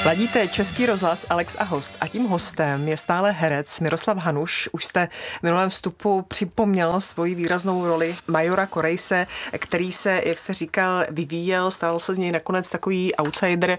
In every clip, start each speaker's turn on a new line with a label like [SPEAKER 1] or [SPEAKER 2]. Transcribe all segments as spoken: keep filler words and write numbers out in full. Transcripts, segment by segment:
[SPEAKER 1] Ladíte Český rozhlas Alex a host a tím hostem je stále herec Miroslav Hanuš. Už jste v minulém vstupu připomněl svoji výraznou roli majora Korejse, který se, jak jste říkal, vyvíjel, stal se z něj nakonec takový outsider.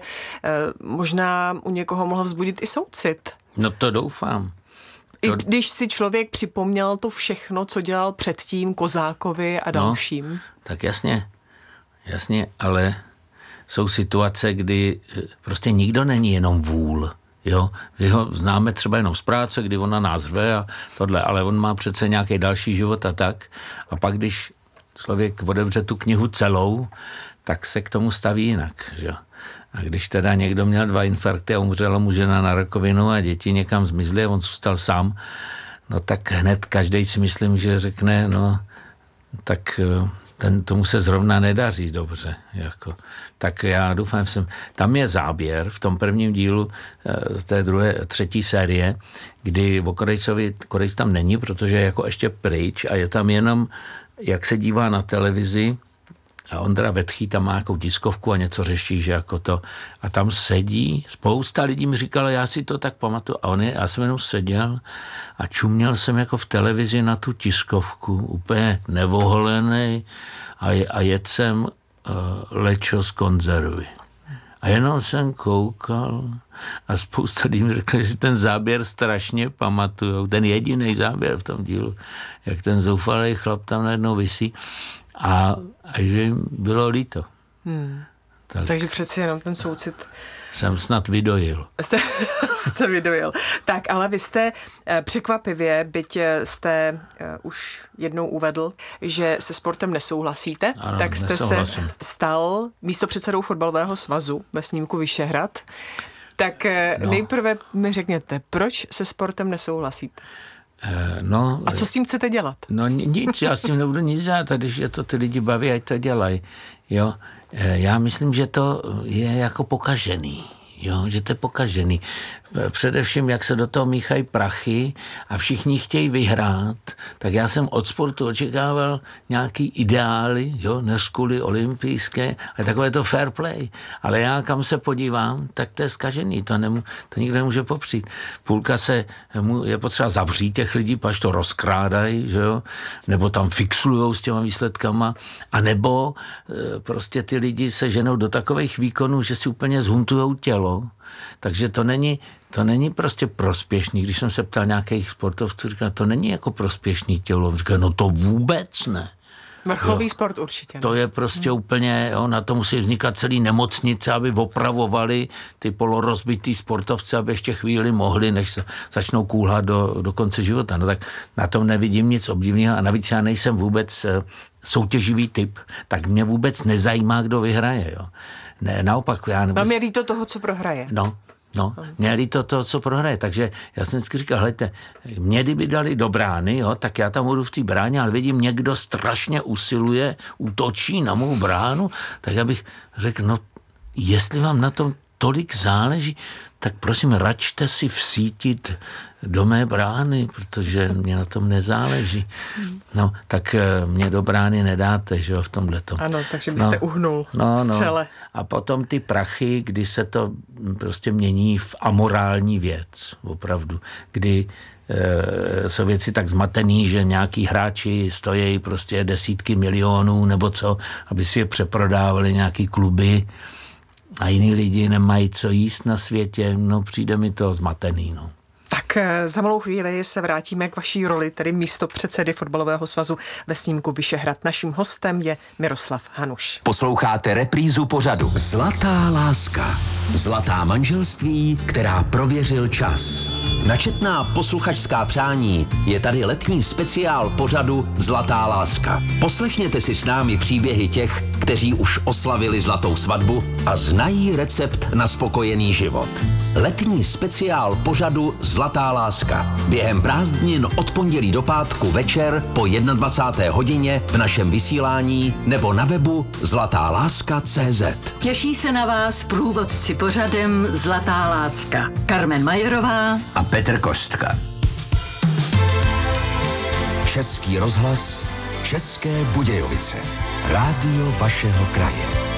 [SPEAKER 1] Možná u někoho mohl vzbudit i soucit.
[SPEAKER 2] No to doufám.
[SPEAKER 1] I když si člověk připomněl to všechno, co dělal předtím Kozákovi a dalším.
[SPEAKER 2] No, tak jasně, jasně, ale jsou situace, kdy prostě nikdo není jenom vůl, jo. Vy ho známe třeba jenom z práce, kdy ona nás řve a tohle, ale on má přece nějaký další život a tak. A pak, když člověk otevře tu knihu celou, tak se k tomu staví jinak, že jo. A když teda někdo měl dva infarkty a umřela mu žena na rakovinu a děti někam zmizly a on zůstal sám, no tak hned každej si myslím, že řekne, no tak ten, tomu se zrovna nedaří dobře. Jako. Tak já doufám, jsem, tam je záběr v tom prvním dílu té druhé, třetí série, kdy o Korejcovi, Korejc tam není, protože je jako ještě pryč a je tam jenom, jak se dívá na televizi, a Ondra Vetchý tam má nějakou tiskovku a něco řeší, že jako to. A tam sedí, spousta lidí mi říkala, já si to tak pamatuju. A on je, já jsem jenom seděl a čuměl jsem jako v televizi na tu tiskovku, úplně nevoholený a, a jedl jsem uh, lečo z konzervy. A jenom jsem koukal a spousta lidí mi řekla, že si ten záběr strašně pamatujou. Ten jediný záběr v tom dílu, jak ten zoufalý chlap tam najednou visí. A, a že jim bylo líto.
[SPEAKER 1] Hmm. Tak. Takže přeci jenom ten soucit
[SPEAKER 2] jsem snad vydojil.
[SPEAKER 1] Jste, jste vydojil. Tak, ale vy jste překvapivě, byť jste už jednou uvedl, že se sportem nesouhlasíte,
[SPEAKER 2] ano,
[SPEAKER 1] tak jste
[SPEAKER 2] nesouhlasím.
[SPEAKER 1] se stal místopředsedou fotbalového svazu ve snímku Vyšehrad. Tak no. Nejprve mi řekněte, proč se sportem nesouhlasíte?
[SPEAKER 2] No,
[SPEAKER 1] a co s tím chcete dělat?
[SPEAKER 2] No nic, já s tím nebudu nic dělat, a když je to ty lidi baví, ať to dělají. Jo? Já myslím, že to je jako pokažený. Jo, že to je pokažený. Především, jak se do toho míchají prachy a všichni chtějí vyhrát, tak já jsem od sportu očekával nějaký ideály, jo, než kvůli olympijské, a takové to fair play. Ale já, kam se podívám, tak to je zkažený, to, nemů, to nikdo nemůže popřít. Půlka se, je potřeba zavřít těch lidí, pač to rozkrádají, že jo, nebo tam fixujou s těma výsledkama, a nebo prostě ty lidi se ženou do takových výkonů, že si úplně zhuntujou tělo. Takže to není, to není prostě prospěšný. Když jsem se ptal nějakých sportovců, říkal, to není jako prospěšný tělo. Říkal, no to vůbec ne.
[SPEAKER 1] Vrcholový jo. Sport určitě. Ne?
[SPEAKER 2] To je prostě hmm. úplně, jo, na to musí vznikat celý nemocnice, aby opravovali ty polorozbitý sportovce, aby ještě chvíli mohli, než se začnou kůlhat do, do konce života. No tak na tom nevidím nic obdivného a navíc já nejsem vůbec soutěživý typ, tak mě vůbec nezajímá, kdo vyhraje, jo. Ne, naopak, já nebo...
[SPEAKER 1] Vám je líto toho, co prohraje.
[SPEAKER 2] No, no, mě je líto toho, co prohraje, takže já jsem vždycky říkal, hleďte, mě kdyby dali do brány, jo, tak já tam budu v té bráně, ale vidím, někdo strašně usiluje, útočí na mou bránu, tak já bych řekl, no, jestli vám na tom tolik záleží, tak prosím, račte si vsítit do mé brány, protože mě na tom nezáleží. No, tak mě do brány nedáte, že jo, v tomhletom.
[SPEAKER 1] Ano, takže byste no, uhnul
[SPEAKER 2] no,
[SPEAKER 1] střele.
[SPEAKER 2] No. A potom ty prachy, kdy se to prostě mění v amorální věc, opravdu, kdy e, jsou věci tak zmatený, že nějaký hráči stojí prostě desítky milionů nebo co, aby si je přeprodávali nějaký kluby, a jiní lidi nemají co jíst na světě, no přijde mi to zmatený, no.
[SPEAKER 1] Tak za malou chvíli se vrátíme k vaší roli, tedy místopředsedy fotbalového svazu ve snímku Vyšehrad. Naším hostem je Miroslav Hanuš.
[SPEAKER 3] Posloucháte reprízu pořadu Zlatá láska. Zlatá manželství, která prověřil čas. Na četná posluchačská přání je tady letní speciál pořadu Zlatá láska. Poslechněte si s námi příběhy těch, kteří už oslavili zlatou svatbu a znají recept na spokojený život. Letní speciál pořadu Zlatá láska. Během prázdnin od pondělí do pátku večer po dvacáté jedné hodině v našem vysílání nebo na webu zlatá láska tečka cé zet.
[SPEAKER 4] Těší se na vás průvodci pořadem Zlatá láska. Carmen Majerová
[SPEAKER 3] a Petr Kostka. Český rozhlas, České Budějovice. Rádio vašeho kraje.